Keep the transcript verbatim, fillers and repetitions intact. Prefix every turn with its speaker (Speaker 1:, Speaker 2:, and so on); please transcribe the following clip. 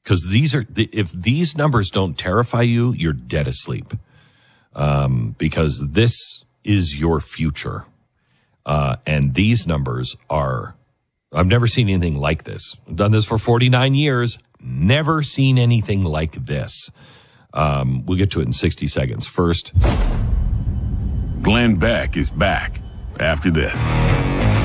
Speaker 1: Because these are, if these numbers don't terrify you, you're dead asleep. Um, because this is your future. Uh, and these numbers are, I've never seen anything like this. I've done this for forty-nine years. Never seen anything like this. Um, we'll get to it in sixty seconds. First,
Speaker 2: Glenn Beck is back after this.